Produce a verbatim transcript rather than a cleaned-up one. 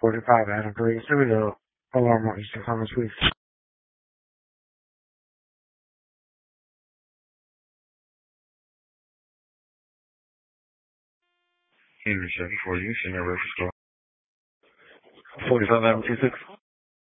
forty-five Adam three. Here we go. Alarm on Eastern Commerce, please. Henry seven for you, senior reference call. forty-five Adam two six.